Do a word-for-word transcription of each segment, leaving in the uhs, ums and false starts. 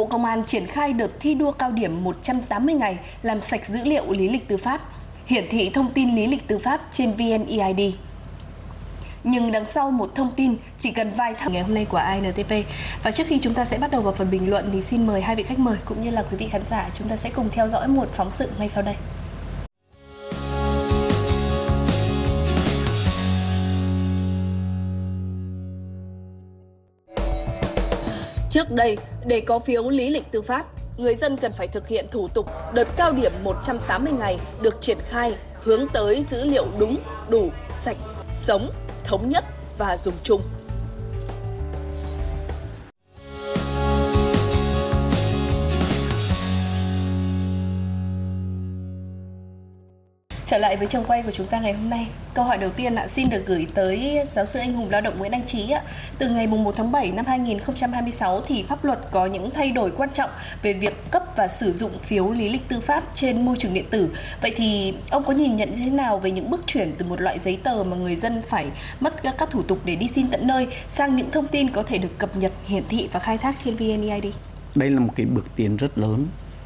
Bộ Công an triển khai đợt thi đua cao điểm một trăm tám mươi ngày làm sạch dữ liệu lý lịch tư pháp, hiển thị thông tin lý lịch tư pháp trên vê en e i đê. Nhưng đằng sau một thông tin chỉ cần vài tháng ngày hôm nay của i en tê pê. Và trước khi chúng ta sẽ bắt đầu vào phần bình luận thì xin mời hai vị khách mời cũng như là quý vị khán giả chúng ta sẽ cùng theo dõi một phóng sự ngay sau đây. Trước đây, để có phiếu lý lịch tư pháp, người dân cần phải thực hiện thủ tục đợt cao điểm một trăm tám mươi ngày được triển khai hướng tới dữ liệu đúng, đủ, sạch, sống, thống nhất và dùng chung. Trở lại với trường quay của chúng ta ngày hôm nay, câu hỏi đầu tiên ạ, xin được gửi tới giáo sư anh hùng lao động Nguyễn Anh Trí ạ. Từ ngày mùng một tháng bảy năm hai nghìn không trăm hai mươi sáu thì pháp luật có những thay đổi quan trọng về việc cấp và sử dụng phiếu lý lịch tư pháp trên môi trường điện tử. Vậy thì ông có nhìn nhận như thế nào về những bước chuyển từ một loại giấy tờ mà người dân phải mất các, các thủ tục để đi xin tận nơi sang những thông tin có thể được cập nhật, hiển thị và khai thác trên vê en e i đê? Đây là một cái bước tiến rất lớn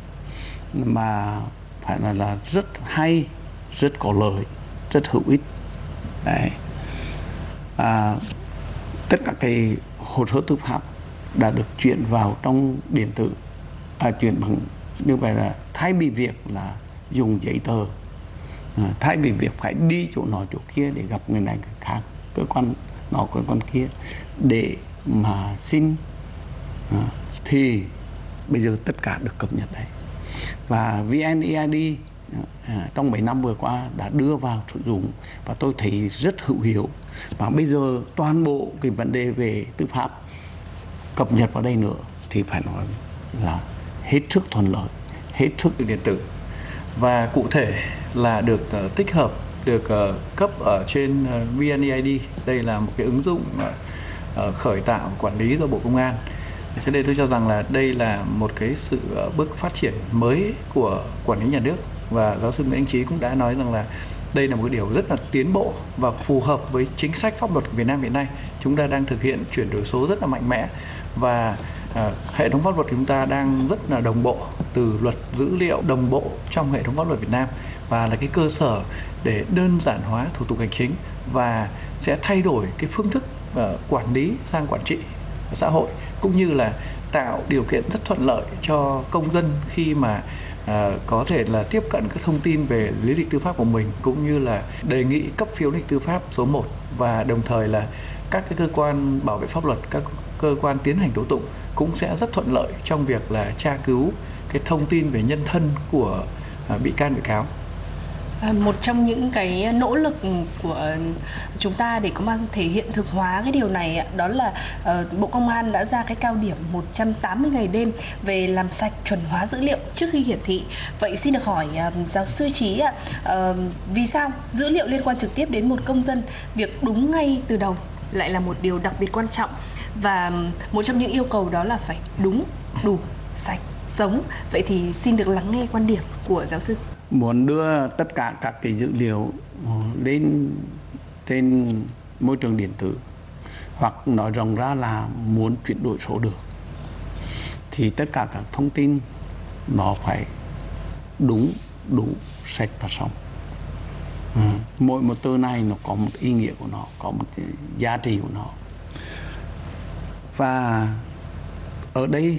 mà phải nói là rất hay, rất có lợi, rất hữu ích. Đấy. À, tất cả cái hồ sơ tư pháp đã được chuyển vào trong điện tử, à, chuyển bằng như vậy là thay vì việc là dùng giấy tờ, à, thay vì việc phải đi chỗ nọ chỗ kia để gặp người này người khác, cơ quan nọ cơ quan kia để mà xin, à, thì bây giờ tất cả được cập nhật đấy. Và vê en e i đê À, trong mấy năm vừa qua đã đưa vào sử dụng và tôi thấy rất hữu hiệu, và bây giờ toàn bộ cái vấn đề về tư pháp cập nhật vào đây nữa thì phải nói là hết sức thuận lợi, hết sức điện tử, và cụ thể là được uh, tích hợp, được uh, cấp ở trên uh, vê en e i đê. Đây là một cái ứng dụng uh, khởi tạo quản lý do Bộ Công an. Cho nên tôi cho rằng là đây là một cái sự uh, bước phát triển mới của quản lý nhà nước. Và giáo sư Nguyễn Anh Trí cũng đã nói rằng là đây là một cái điều rất là tiến bộ và phù hợp với chính sách pháp luật của Việt Nam hiện nay. Chúng ta đang thực hiện chuyển đổi số rất là mạnh mẽ, và à, hệ thống pháp luật của chúng ta đang rất là đồng bộ, từ luật dữ liệu đồng bộ trong hệ thống pháp luật Việt Nam, và là cái cơ sở để đơn giản hóa thủ tục hành chính và sẽ thay đổi cái phương thức uh, quản lý sang quản trị xã hội, cũng như là tạo điều kiện rất thuận lợi cho công dân khi mà À, có thể là tiếp cận các thông tin về lý lịch tư pháp của mình, cũng như là đề nghị cấp phiếu lý lịch tư pháp số một, và đồng thời là các cái cơ quan bảo vệ pháp luật, các cơ quan tiến hành tố tụng cũng sẽ rất thuận lợi trong việc là tra cứu cái thông tin về nhân thân của à, bị can bị cáo. À, một trong những cái nỗ lực của chúng ta để công an thể hiện thực hóa cái điều này đó là uh, Bộ Công an đã ra cái cao điểm một trăm tám mươi ngày đêm về làm sạch chuẩn hóa dữ liệu trước khi hiển thị. Vậy xin được hỏi uh, giáo sư Trí ạ, uh, vì sao dữ liệu liên quan trực tiếp đến một công dân, việc đúng ngay từ đầu lại là một điều đặc biệt quan trọng, và một trong những yêu cầu đó là phải đúng, đủ, sạch, sống. Vậy thì xin được lắng nghe quan điểm của giáo sư. Muốn đưa tất cả các cái dữ liệu lên trên môi trường điện tử, hoặc nói rộng ra là muốn chuyển đổi số được, thì tất cả các thông tin nó phải đúng, đủ, sạch và sống. Ừ. Mỗi một từ này nó có một ý nghĩa của nó, có một giá trị của nó. Và ở đây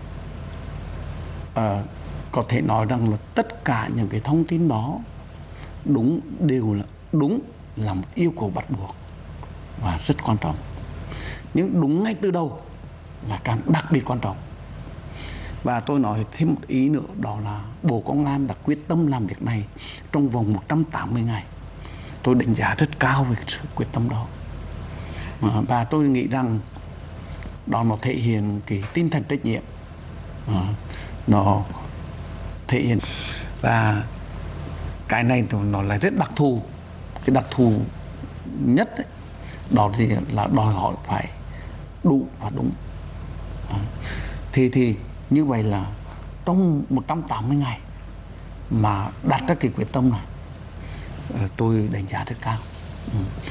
uh, có thể nói rằng là tất cả những cái thông tin đó đúng đều là đúng là một yêu cầu bắt buộc và rất quan trọng. Nhưng đúng ngay từ đầu là càng đặc biệt quan trọng. Và tôi nói thêm một ý nữa, đó là Bộ Công an đã quyết tâm làm việc này trong vòng một trăm tám mươi ngày. Tôi đánh giá rất cao về sự quyết tâm đó. Và tôi nghĩ rằng đó nó thể hiện cái tinh thần trách nhiệm, nó thể hiện, và cái này nó là rất đặc thù. Cái đặc thù nhất ấy, đó thì là đòi hỏi phải đủ và đúng. Thì thì như vậy là trong một trăm tám mươi ngày mà đặt ra cái quyết tâm này, tôi đánh giá rất cao.